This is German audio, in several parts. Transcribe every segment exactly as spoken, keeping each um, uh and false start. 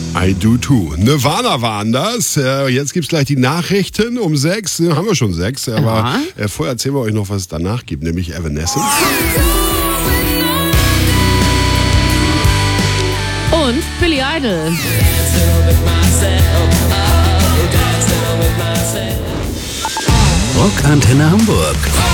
I do too. Nirvana waren das. Jetzt gibt's gleich die Nachrichten um sechs. Haben wir schon sechs, aber ja. vorher erzählen wir euch noch, was es danach gibt, nämlich Evanescence. Und Billy Idol. Rockantenne Hamburg.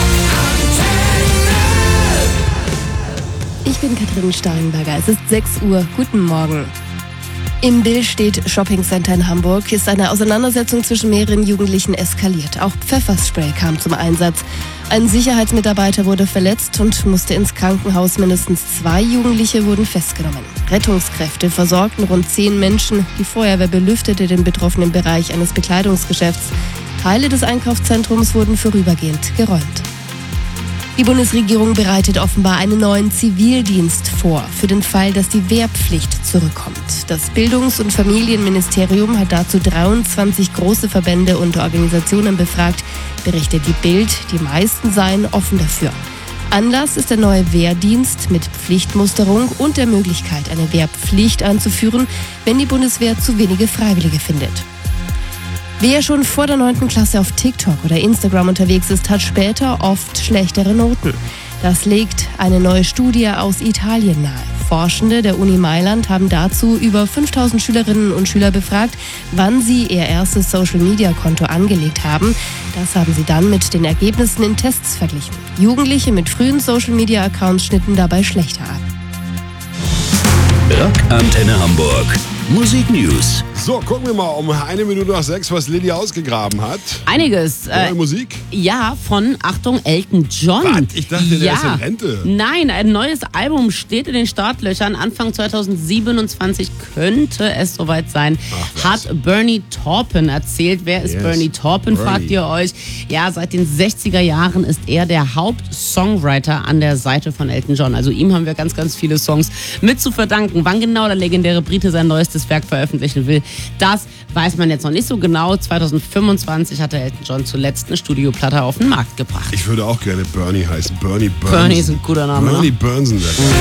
Ich bin Katrin Steinberger. Es ist sechs Uhr. Guten Morgen. Im Billstedt Shopping Center in Hamburg ist eine Auseinandersetzung zwischen mehreren Jugendlichen eskaliert. Auch Pfefferspray kam zum Einsatz. Ein Sicherheitsmitarbeiter wurde verletzt und musste ins Krankenhaus. Mindestens zwei Jugendliche wurden festgenommen. Rettungskräfte versorgten rund zehn Menschen. Die Feuerwehr belüftete den betroffenen Bereich eines Bekleidungsgeschäfts. Teile des Einkaufszentrums wurden vorübergehend geräumt. Die Bundesregierung bereitet offenbar einen neuen Zivildienst vor, für den Fall, dass die Wehrpflicht zurückkommt. Das Bildungs- und Familienministerium hat dazu dreiundzwanzig große Verbände und Organisationen befragt, berichtet die Bild. Die meisten seien offen dafür. Anlass ist der neue Wehrdienst mit Pflichtmusterung und der Möglichkeit, eine Wehrpflicht einzuführen, wenn die Bundeswehr zu wenige Freiwillige findet. Wer schon vor der neunten Klasse auf TikTok oder Instagram unterwegs ist, hat später oft schlechtere Noten. Das legt eine neue Studie aus Italien nahe. Forschende der Uni Mailand haben dazu über fünftausend Schülerinnen und Schüler befragt, wann sie ihr erstes Social-Media-Konto angelegt haben. Das haben sie dann mit den Ergebnissen in Tests verglichen. Jugendliche mit frühen Social-Media-Accounts schnitten dabei schlechter ab. Rockantenne Hamburg. Musik News. So, gucken wir mal um eine Minute nach sechs, was Lilly ausgegraben hat. Einiges. Neue Äh, Musik? ja, von, Achtung, Elton John. Was? Ich dachte, der ja. ist in Rente. Nein, ein neues Album steht in den Startlöchern. Anfang zweitausendsiebenundzwanzig könnte es soweit sein, Ach, hat Bernie Taupin erzählt. Wer ist Yes. Bernie Taupin, Bernie. fragt ihr euch. Ja, seit den sechziger Jahren ist er der Hauptsongwriter an der Seite von Elton John. Also ihm haben wir ganz, ganz viele Songs mit zu verdanken. Wann genau der legendäre Brite sein neuestes Werk veröffentlichen will, das weiß man jetzt noch nicht so genau. zweitausendfünfundzwanzig hat der Elton John zuletzt eine Studioplatte auf den Markt gebracht. Ich würde auch gerne Bernie heißen. Bernie Burnson. Bernie ist ein guter Name. Bernie Ne? Burnson, der Geil.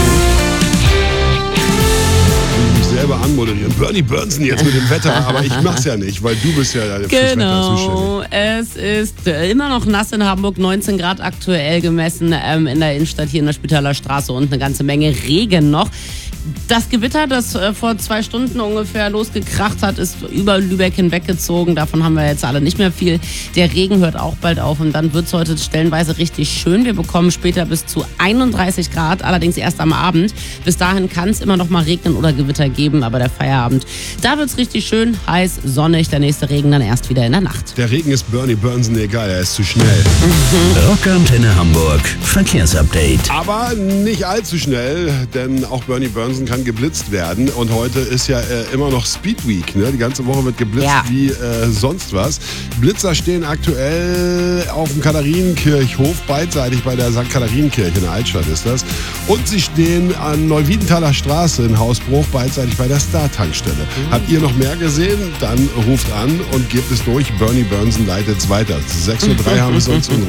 Ich muss mich selber anmoderieren. Bernie Burnson jetzt mit dem Wetter, aber ich mach's ja nicht, weil du bist ja fürs Wetter Genau, zuständig. es ist äh, immer noch nass in Hamburg, neunzehn Grad aktuell gemessen ähm, in der Innenstadt hier in der Spitaler Straße und eine ganze Menge Regen noch. Das Gewitter, das äh, vor zwei Stunden ungefähr losgekracht hat, ist über Lübeck hinweggezogen. Davon haben wir jetzt alle nicht mehr viel. Der Regen hört auch bald auf und dann wird es heute stellenweise richtig schön. Wir bekommen später bis zu einunddreißig Grad, allerdings erst am Abend. Bis dahin kann es immer noch mal regnen oder Gewitter geben, aber der Feierabend, da wird es richtig schön, heiß, sonnig. Der nächste Regen dann erst wieder in der Nacht. Der Regen ist Bernie Burnson egal, er ist zu schnell. Mhm. Rockantenne Hamburg. Verkehrsupdate. Aber nicht allzu schnell, denn auch Bernie Burnson kann geblitzt werden. Und heute ist ja äh, immer noch Speed Week. Ne? Die ganze Woche wird geblitzt Ja. wie äh, sonst was. Blitzer stehen aktuell auf dem Katharinenkirchhof, beidseitig bei der Sankt Katharinenkirche in der Altstadt ist das. Und sie stehen an Neuwiedenthaler Straße in Hausbruch, beidseitig bei der Star-Tankstelle. Mhm. Habt ihr noch mehr gesehen? Dann ruft an und gebt es durch. Bernie Burnson leitet es weiter. sechs Uhr drei haben wir sonst